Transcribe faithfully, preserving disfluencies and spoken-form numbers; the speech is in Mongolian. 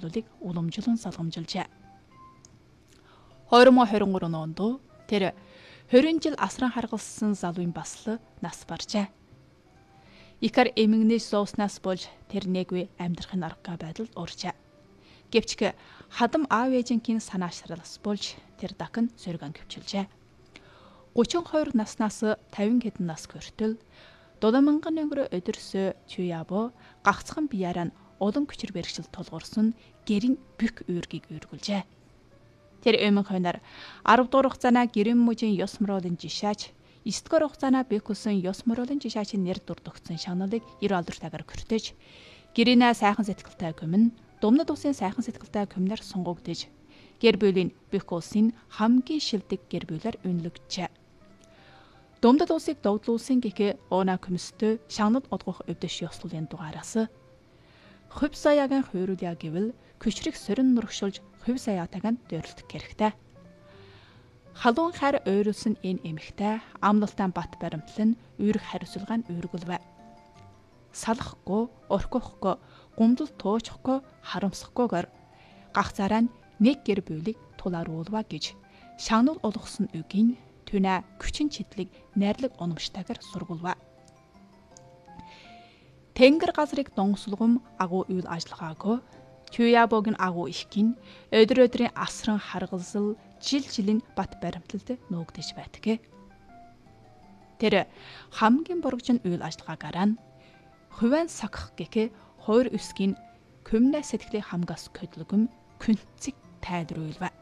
төлөвлөлийг уламжлан салгамжилжээ. две тысячи двадцать три онд тэр двадцать жил асран харгалсан залуун басл нас баржээ. Икар эмгэнээс зууснаас болж тэр нэггүй амьдрахын аргагүй байдалд уржээ. Гэвч хадам аав ээжингийн санаашралс болж тэр дахин сөргөн гөвчилжээ. тридцать two наснаас пятьдесят хэдэн нас хүртэл дулааманган өнгөрөө өдөрсөө Чуябо гагцхан бияраа олон күчир бэрхшил тулгуурсан гэрийн бүх үүргийг үүргүүлжээ. Тэр өмнө хойноор арав дугаар хугацаанаа гэрэн мужийн ёс мөрөөлөн жишаач, девять дугаар хугацаанаа бэкүсэн ёс мөрөөлөн жишаачийн нэр дурдгдсан шагналыг эр алдртайгаар көртөж, гэрэнэ сайхан сэтгэлтэй көмн, думнад усын сайхан сэтгэлтэй көмнөр сунгагдж, гэр бүлийн бэкүсийн хамгийн шилдэг гэр бүлээр үнэлэгджээ. Думдад усыг догдлуулсан гэхээ ууна көмөстөө шагнад одгох өвдөш ёслолын дугаараас хувь саяагийн хуйруулъя гэвэл күчрэг сорин нурагшулж хувь саяатайг нь дөрлөлт хэрэгтэй. Халуун хайр ойруулсан энэ эмэгтэй амлалтаа бат баримтлан үүрэг хариуцлагаа нь үүргэлвэ. Салахгүй, орхихгүй, гумдал туучхгүй, харамсахгүйгээр гагцаараа нэг гэр бүлийг тулааруулва гэж шагнал олгосон үгийн түнэ күчин читлэг найрлаг унамштайгаар сургуулва. Тэнгэр газрыг донсолгом агуу үйл ажиллагаагүй Чуябогийн агуу ихгин өдөр өдрийн асран харгалзал жил жилийн бат баримтлалд нуугдэж байдаг. Тэр хамгийн бургжин үйл ажиллагаагаараа хувийн сагх гэхээ хоёр өсгийн көмнэ сэтгэлийн хамгаас көдлөгөм күнцэг тайлруулва.